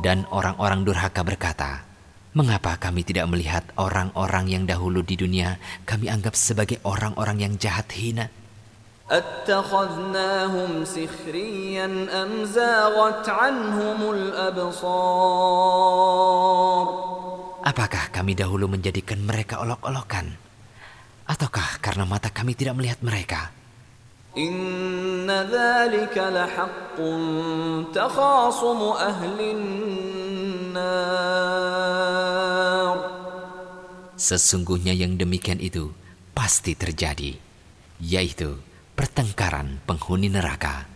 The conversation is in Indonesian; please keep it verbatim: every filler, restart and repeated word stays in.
Dan orang-orang durhaka berkata, mengapa kami tidak melihat orang-orang yang dahulu di dunia kami anggap sebagai orang-orang yang jahat hina? أَتَّخَذْنَاهُمْ سِخْرِيًّا أَمْ زَاغَتْ عَنْهُمُ الْأَبْصَارُ Apakah kami dahulu menjadikan mereka olok-olokan? Ataukah karena mata kami tidak melihat mereka? إِنَّ ذَلِكَ لَحَقٌّ تَخَاصُمُ أَهْلِ النَّارِ Sesungguhnya yang demikian itu pasti terjadi, yaitu pertengkaran penghuni neraka.